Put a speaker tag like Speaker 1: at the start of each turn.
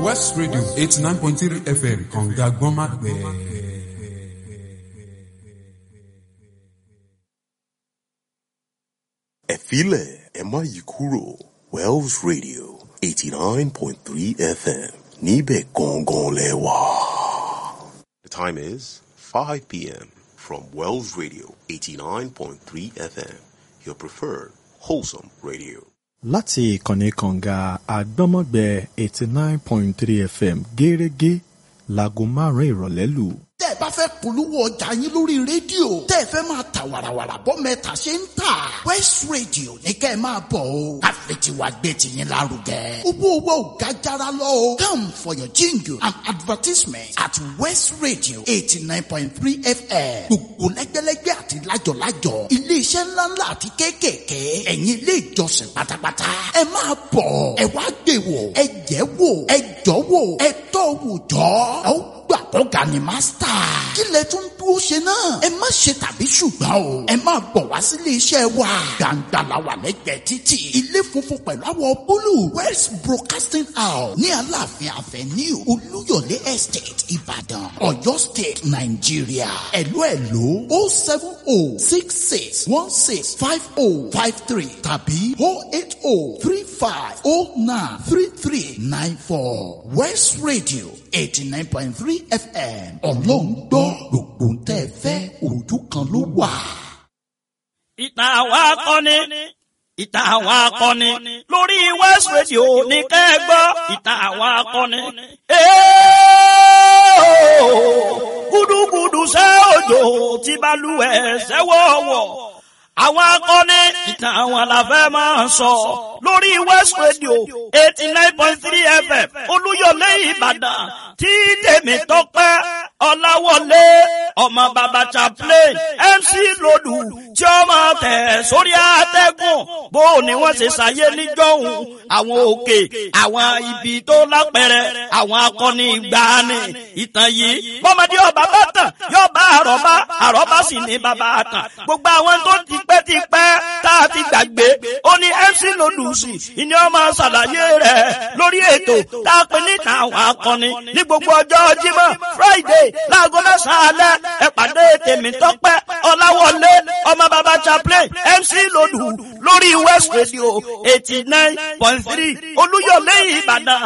Speaker 1: West Radio 89.3 FM Kànga Gbọ́nmágbẹ́.
Speaker 2: Ẹ filẹ̀ ẹ má yí kúrò Wells Radio 89.3 FM níbẹ̀ gangan lẹ wà. The time is 5 p.m. from Wells Radio 89.3 FM, your preferred wholesome radio.
Speaker 3: Láti ìkànnì Kànga Àgbọ́nmọ́gbẹ́ 89.3 FM gẹ́rẹ́gẹ́ láago 5 ìrọ̀lẹ́ lù.
Speaker 4: Tẹ́ ẹ bá fẹ́ polówó ọjà yín lórí rédíò, tẹ́ ẹ fẹ́ máa ta wàràwàrà bọ́ mẹ́ta ṣe ń tà. West Radio ní kẹ́ ẹ máa bọ̀ o. Àfẹ̀tiwa gbé tiyín lárugẹ. Owó ò ga jára lọ o. Come for your jingle and advertisement at West Radio 89.3 FM. Gbogbo lẹ́gbẹ́lẹ́gbẹ́ àti lájọ̀lájọ̀. Ilé-iṣẹ́ ńláńlá àti kéékèèké. Ẹ̀yin ilé ìjọsìn pátápátá. Ẹ máa bọ̀. Ẹ wá gbé wò. Ẹ jẹ́ wò. Ẹ jọ́ wò. Ẹ tọ́ wò jọ́. Ọ̀gá ni mástà. Kí lẹ tún dúró ṣe náà? Ẹ má ṣe tàbí ṣùgbọ́n o. Ẹ máa bọ̀ wá sílé iṣẹ́ wa. Gbàǹgbà la wà lẹ́gbẹ̀ẹ́ títì. Ilé funfun pẹ̀lú àwọ̀ búlù. West Broadcasting House ní Aláàfin Avenue Olúyọ̀lé Estate Ìbàdàn, Ọ̀yọ́ State, Nàìjíríà. Ẹ̀lú 07066165053 tàbí 08035093394. West Radio 89.3 FM. Ọlọ́run gbọ́ gbogbo ń tẹ́ fẹ́ ojú kan ló wà.
Speaker 5: Ìtàn àwọn akọni. Ìtàn àwọn akọni lórí West Radio ní kẹ́gbọ́. Ìtàn àwọn akọni. Gúdúgúdú ṣẹ́ òjò tí balùwẹ̀ ṣẹ́wọ̀wọ̀. Àwọn akọni ìtàn àwọn làfẹ́ máa sọ lórí West Radio 89.3 FM Olúyọ̀lé Ìbàdàn tí tèmi tọ́pẹ́ Ọláwọlé ọmọ bàbá chaplain MC Lòdù tí ó máa tẹ̀ sórí àtẹ́gùn bó ni wọ́n ṣe ṣàyé níjọ́hun àwọn òkè àwọn ibi tó lápẹ̀rẹ̀ àwọn akọni ìgbàanì ìtàn yìí bọ́mọdé ọba bá tàn yóò bá àrọ́bá sì ní bàbá àtàn gbogbo àwọn tó ti pẹ́ tá a ti gbàgbé ó ní MC Lòdù sí ìní ọmọ ṣàlàyé rẹ̀ lórí ètò tá a pè ní ìtàn àwọn akọni ní gbogbo ọjọ́ Jímọ̀ Friday láago 9 alẹ́ ẹ pàdé tèmi tọ́pẹ́ Ọláwọlé ọmọ bàbá chaplain MC Lòdù lórí West Radio 89.3 Olúyọ̀lé Ìbàdàn.